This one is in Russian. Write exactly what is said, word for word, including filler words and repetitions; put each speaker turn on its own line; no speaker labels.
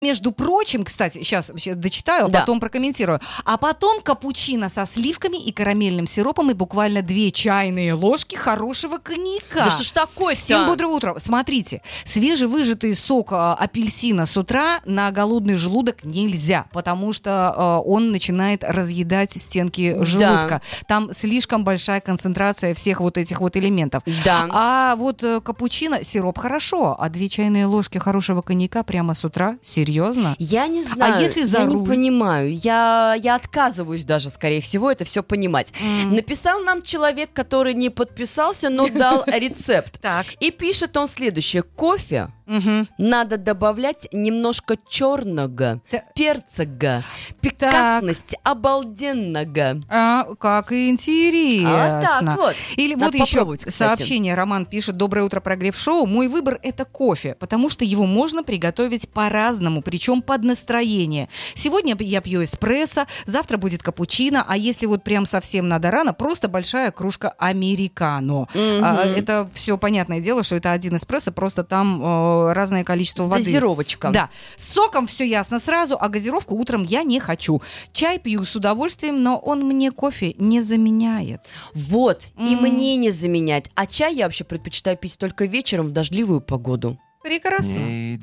Между прочим, кстати, сейчас дочитаю, а
Да.
потом прокомментирую. А потом капучино со сливками и карамельным сиропом и буквально две чайные ложки хорошего коньяка.
Да что ж такое-то?
Всем бодрого утра. Смотрите, свежевыжатый сок а, апельсина с утра на голодный желудок нельзя, потому что а, он начинает разъедать стенки желудка. Там слишком большая концентрация всех вот этих вот элементов.
Да.
А вот э, капучино, сироп хорошо, а две чайные ложки хорошего коньяка прямо с утра? Серьезно?
Я не знаю,
А если за
я не
руль?
понимаю. Я, я отказываюсь даже, скорее всего, это все понимать.
М.
Написал нам человек, который не подписался, но дал рецепт.
Так.
И пишет он следующее. Кофе
Мгм.
надо добавлять немножко черного,
Та-
перцага, пикантность обалденного.
А, как интересно.
А вот так вот.
Или
Надо
вот еще
попробовать, кстати.
сообщение. Роман пишет: доброе утро, прогрев шоу. Мой выбор — это кофе, потому что его можно приготовить по-разному, причем под настроение. Сегодня я пью эспрессо, завтра будет капучино, а если вот прям совсем надо рано, просто большая кружка американо.
Мгм.
А, это все понятное дело, что это один эспрессо, просто там э, разное количество воды.
Дозировочка.
Да. С соком все ясно сразу, а газировку утром я не хочу. Чай пью с удовольствием, но он мне кофе не заменяет.
Вот, и
М.
мне не заменять. А чай я вообще предпочитаю пить только вечером в дождливую погоду.
Прекрасно.